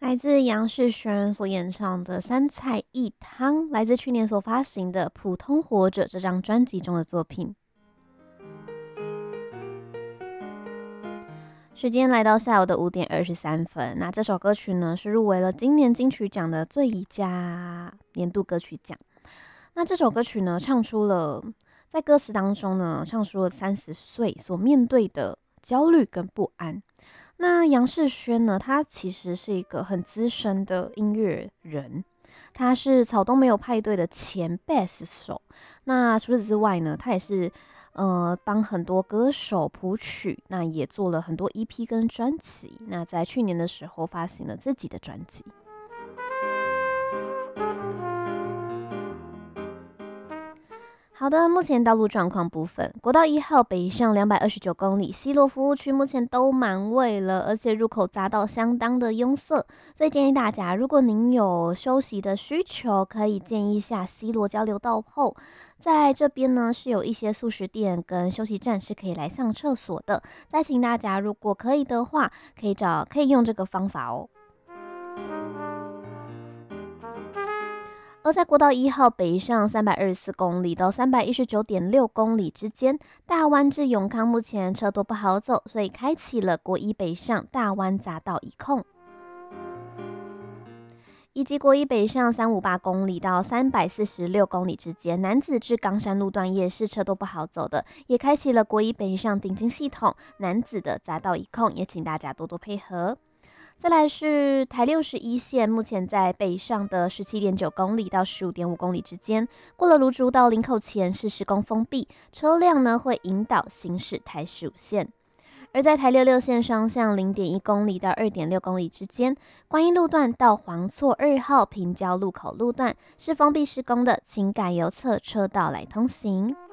来自杨世轩所演唱的《三菜一汤》，来自去年所发行的《普通活着》这张专辑中的作品。时间来到下午的5:23，那这首歌曲呢是入围了今年金曲奖的最佳年度歌曲奖。那这首歌曲呢唱出了，在歌词当中呢唱出了30岁所面对的焦虑跟不安。那杨世轩呢，他其实是一个很资深的音乐人，他是草东没有派对的前贝斯手。那除此之外呢，他也是帮很多歌手谱曲，那也做了很多 EP 跟专辑。那在去年的时候发行了自己的专辑。好的，目前道路状况部分，国道1号北上229公里，西螺服务区目前都满位了，而且入口匝道相当的拥塞，所以建议大家，如果您有休息的需求，可以建议下西螺交流道后，在这边呢是有一些速食店跟休息站是可以来上厕所的，再请大家如果可以的话，可以用这个方法哦。而在国道1号北上324公里到319.6公里之间，大湾至永康目前车多不好走，所以开启了国一北上大湾匝道一控，以及国一北上358公里到346公里之间，南子至冈山路段也是车多不好走的，也开启了国一北上顶金系统南子的匝道一控，也请大家多多配合。再来是台61线，目前在北上的17.9公里到15.5公里之间，过了芦竹到林口前是施工封闭，车辆呢会引导行驶台15线。而在台66线双向0.1公里到2.6公里之间，观音路段到黄厝2号平交路口路段是封闭施工的，请改由侧车道来通行。